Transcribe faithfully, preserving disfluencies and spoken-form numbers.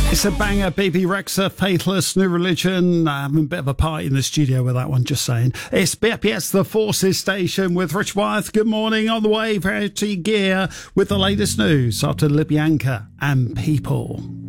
It's a banger, Baby Rexha, Faithless, New Religion. I'm having a bit of a party in the studio with that one, just saying. It's B P S The Forces Station with Rich Wyeth. Good morning, on the way, Verity Gear with the latest news after Libyanka and People.